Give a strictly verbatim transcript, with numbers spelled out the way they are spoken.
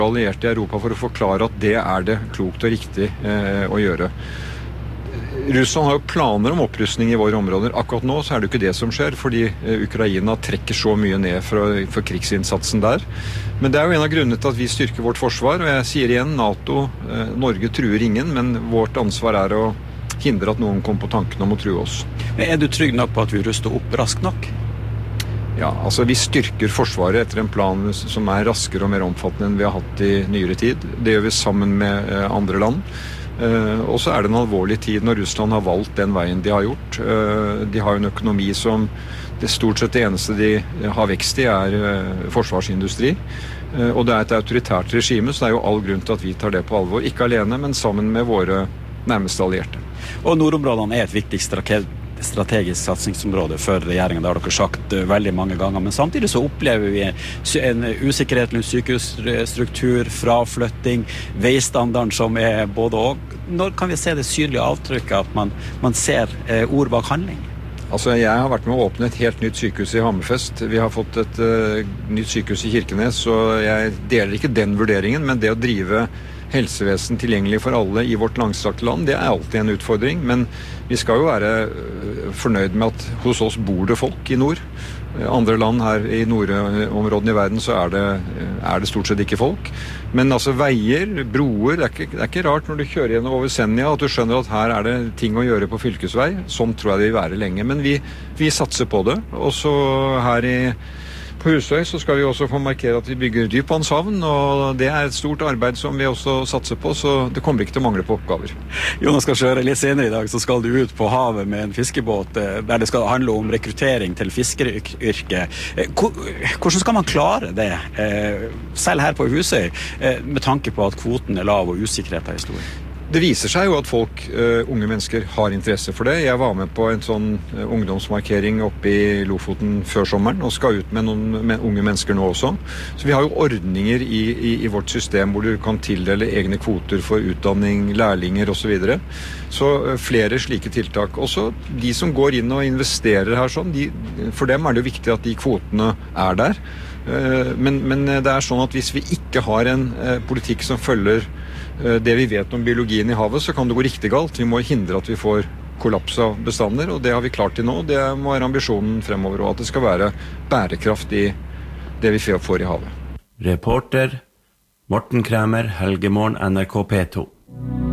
allierte i Europa for å forklare at det er det klokt og riktig eh, å gjøre. Russland har jo planer om opprustning i våre områder. Akkurat nå så er det jo ikke det som skjer, fordi eh, Ukraina trekker så mye ned for, for krigsinnsatsen der. Men det er jo en av grunnene til at vi styrker vårt forsvar, og jeg sier igjen, NATO, eh, Norge truer ingen, men vårt ansvar er å hindre at noen kommer på tanken om å true oss. Men er du trygg nok på at vi ruster opp raskt nok? Ja, altså vi styrker forsvaret etter en plan som er raskere og mer omfattende enn vi har hatt i nyere tid. Det gjør vi sammen med eh, andre land. Eh, og så er det en alvorlig tid når Russland har valgt den veien de har gjort. Eh, de har en økonomi som det stort sett det eneste de har vekst i er eh, forsvarsindustri. Eh, og det er et autoritært regime, så det er jo all grunn til at vi tar det på alvor. Ikke alene, men sammen med våre nærmeste allierte. Og nordområdene er et viktig strategisk strategisk satsingsområde for regjeringen, det har dere sagt uh, veldig mange ganger, men samtidig så opplever vi en usikkerhet rundt sykehusstruktur, fraflytting, veistandarden som er både og. Når kan vi se det synlige avtrykket at man, man ser uh, ord bak handling? Altså, jeg har vært med å åpne et helt nytt sykehus i Hammerfest. Vi har fått et uh, nytt sykehus i Kirkenes, så jeg deler ikke den vurderingen, men det å drive helsevesen tilgjengelig for alle i vårt langstrakte land, det er alltid en utfordring, men vi skal jo være fornøyd med at hos oss bor det folk i nord. Andre land her i nordområdene i verden så er det, er det stort sett ikke folk. Men altså veier, broer, det er, ikke, det er ikke rart når du kjører gjennom over Senja at du skjønner at her er det ting å gjøre på fylkesvei. Sånn tror jeg det vil være lenge, men vi, vi satser på det. Og så her i På Husøy så skal vi også få markere at vi bygger dypvannshavn, og det er et stort arbeid som vi også satser på, så det kommer ikke til å mangle på oppgaver. Jonas skal kjøre litt senere i dag, så skal du ut på havet med en fiskebåt der det skal handle om rekruttering til fiskeryrket. Hvordan skal man klare det, selv her på Husøy, med tanke på at kvoten er lav og usikkerheten er stor? Det viser seg jo at folk, uh, unge mennesker, har interesse for det. Jeg var med på en sånn uh, ungdomsmarkering oppe i Lofoten før sommeren, og skal ut med noen med unge mennesker nå også. Så vi har jo ordninger i, i, i vårt system hvor du kan tildele egne kvoter for utdanning, lærlinger og så videre. Så uh, flere slike tiltak. Også de som går inn og investerer her sånn, de, for dem er det jo viktig at de kvotene er der. Uh, men, men det er sånn at hvis vi ikke har en uh, politikk som følger det vi vet om biologien i havet, så kan det gå riktig galt. Vi må hindre at vi får kollaps av bestander, og det har vi klart til nå. Det må være ambisjonen fremover, og at det skal være bærekraft i det vi får i havet. Reporter Morten Kræmer, Helgemorgen, N R K P to.